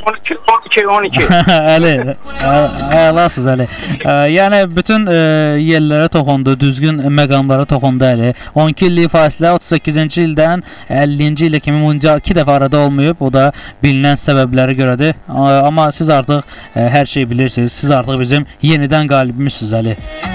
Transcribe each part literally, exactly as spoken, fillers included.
on iki on iki on iki. Əli, əlasız Əli. Yəni bütün ə, yerlərə toxundu, düzgün məqamlara toxundu Əli. on iki illik fasilə otuz səkkizinci ildən əllinci ilə kimi mundial iki dəfə arada olmayıb. O da bilinən səbəblərə görədir. Amma siz artıq ə, hər şeyi bilirsiniz. Siz artıq bizim yenidən qalibimizsiniz Əli.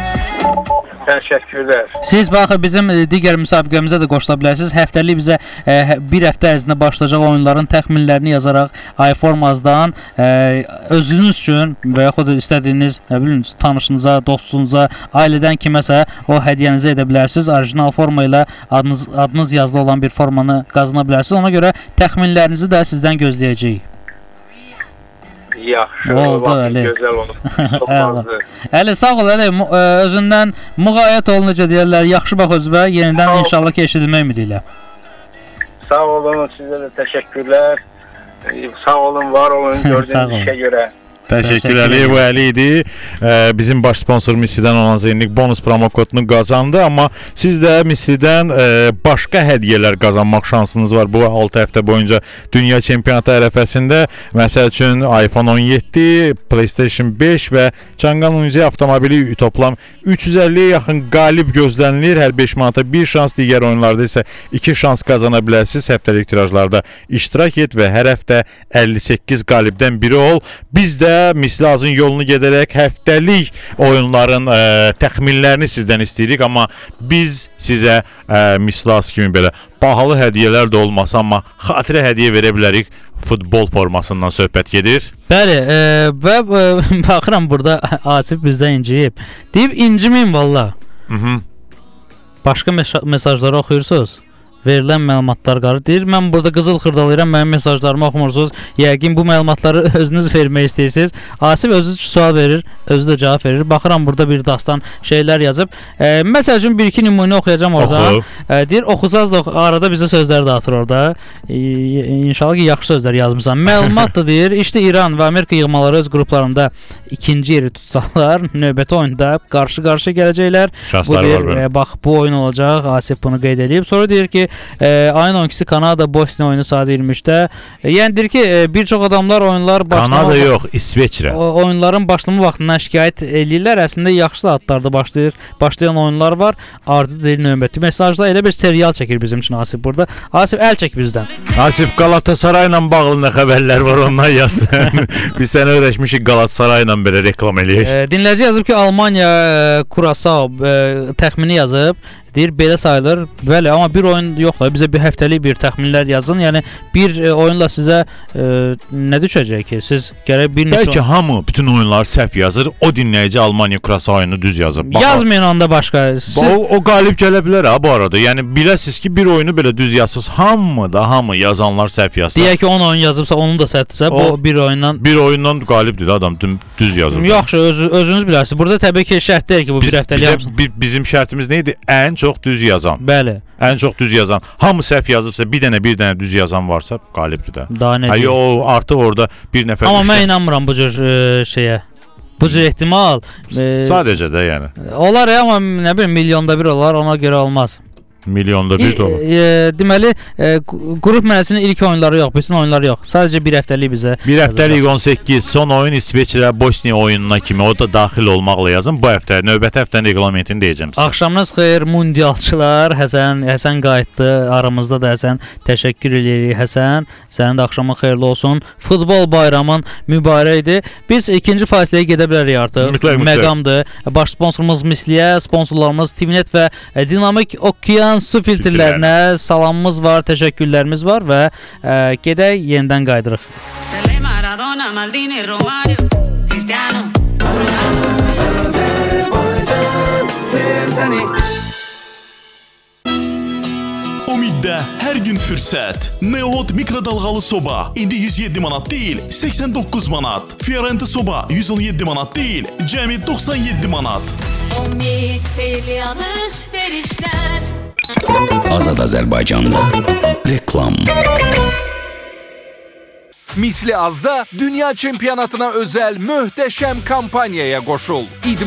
Təşəkkürlər. Siz baxın bizim digər müsabiqəmizə də qoşula bilərsiniz. Həftəlik bizə ə, bir həftə ərzində başlayacaq oyunların təxminlərini yazaraq iFormazdan ə, özünüz üçün və yaxud da istədiyiniz, nə bilim, tanışınıza, dostunuza, ailədən kiməsə o hədiyyənizi edə bilərsiniz. Orijinal forma ilə adınız adınız yazılı olan bir formanı qazana bilərsiniz. Ona görə təxminlərinizi də sizdən gözləyəcəyik. Yaxşı, oldu Əli. Gözəl oldu. Çox razı. Əli sağ ol Əli, özündən müğayət ol, necə deyirlər, yaxşı bax özünə, yenidən inşallah ki eşidilmək ümidi ilə. Sağ olun, sizə də təşəkkürlər. Sağ olun, var olun gördüyünüz işə görə. Təşəkkür Əliyev Əli idi. Ee, bizim baş sponsor Missidən olan Zeynlik bonus promo kodunu qazandı. Amma siz də Missidən e, başqa hədiyyələr qazanmaq şansınız var bu altı həftə boyunca dünya çempionatı ərəfəsində. Məsəl üçün iPhone on yeddi, PlayStation beş və Chang'an Unzi avtomobili toplam üç yüz əlliyə yaxın qalib gözlənilir. Hər beş manata bir şans, digər oyunlarda isə iki şans qazana bilərsiniz. Həftəlik tirajlarda iştirak et və hər həftə əlli səkkiz qalibdən biri ol. Biz də Mislazın yolunu gedərək həftəlik oyunların ə, təxminlərini sizdən istəyirik, amma biz sizə ə, Mislaz kimi belə bahalı hədiyyələr də olmasa, amma xatirə hədiyyə verə bilərik. Futbol formasından söhbət gedir. Bəli, e, və e, baxıram burada Asif bizdən inciyib. Deyib inciməyin valla. Mhm. Başqa mes- mesajları oxuyursunuz. Verilən məlumatlar qarı deyir. Mən burada qızıl xırdalayıram, mənim mesajlarımı oxumursunuz. Yəqin bu məlumatları özünüz vermək istəyirsiniz. Asif özü sual verir, özü də cavab verir. Baxıram burada bir dastan şeylər yazıb. E, məsəl üçün bir iki nümunə oxuyacağam orada. E, deyir oxusaz da arada bizə sözlər də atır orada. E, inşallah ki yaxşı sözlər yazmısan. Məlumat da deyir. İşte İran və Amerika yığmaları öz qruplarında ikinci yeri tutsalar, növbəti oyunda qarşı-qarşı gələcəklər. Bu deyir, e, bax bu oyun olacaq. Asif bunu qeyd edib. Sonra deyir ki E, ayın on ikisi Kanada Bosniya oyunu saat iyirmi üçdə. E, yəni deyir ki e, bir çox adamlar oyunlar başlama Kanada yox, İsveçrə. O, oyunların başlama vaxtından şikayət eləyirlər. Əslində yaxşı saatlarda başlayır, başlayan oyunlar var. Ardı deyir növbəti mesajda elə bir serial çəkir bizim üçün Asif burada. Asif əl çək bizdən. Asif Qalatasarayla bağlı nə xəbərlər var ondan yazsın. Biz səni öyrəşmişik Qalatasarayla belə reklam eləyək. E, dinləyici yazıb ki Almanya e, Kurasao e, təxmini yazıb. Deyir belə sayılır. Bəli, amma bir oyun yox da bizə bir həftəlik bir təxminlər yazın. Yəni bir e, oyunla sizə e, nə düşəcək ki? Siz gərək bir neçə Bəlkə hamı bütün oyunları səhv yazır. O dinləyici Almanya Kurasao oyunu düz yazıb. Bax, yazmayın onda başqa. Siz... O, o qalib gələ bilər ha bu arada. Yəni biləsiz ki bir oyunu belə düz yazsız. Hamı da hamı yazanlar səhv yazsa. Deyək ki on oyun yazıbsa onun da səhvdirsə, bu bir oyundan bir oyundan qalibdir adam düz yazıb. Yaxşı, öz, özünüz bilərsiniz. Burada təbii ki şərt deyil ki bu bir həftəlik yapsın. Bi, bizim şərtimiz nə idi? Ən çox düz yazan. Bəli. Ən çox düz yazan. Hamı səhv yazıbsa, bir dənə bir dənə düz yazan varsa qalibdir də. Daha nə deyim? O artıq orada bir nəfər. Amma mən inanmıram bu cür e, şeyə. Bu cür ehtimal. E, Sadəcə də yəni. Olar ya, amma nə bilim milyonda bir olar, ona görə olmaz. Milyonda bir dolar. E, e, deməli e, qrup mərhələsinin ilk oyunları yox, bütün oyunları yox. Sadəcə bir həftəlik bizə. Bir həftəlik on səkkiz, son oyun İsveçrə Bosniya oyununa kimi o da daxil olmaqla yazın. Bu həftə növbəti həftənin reqlamentini deyəcəm sizə. Axşamınız xeyir mundialçılar. Həsən, Həsən qayıtdı. Aramızda da Həsən. Təşəkkür edirik Həsən. Sənin də axşamın xeyirli olsun. Futbol bayramın mübarəkdir. Biz ikinci fasiləyə gedə bilərik artıq. Mütləq, mütləq. Məqamdır. Baş sponsorumuz Misliyə, sponsorlarımız Tvnet və Dinamik Okean su filtrlərinə salamımız var, təşəkkürlərimiz var və ə, gedək yenidən qaydırıq. Umiddə hər gün fürsət. Neohot mikrodalğalı soba indi yüz yeddi manat deyil, səksən doqquz manat. Fiorenti soba yüz on yeddi manat deyil, cəmi doxsan yeddi manat. Umid el yanlış verişlər. Azad Azərbaycanda reklam. Misli Azda dünya çempionatına özel möhtəşəm kampaniyaya qoşul.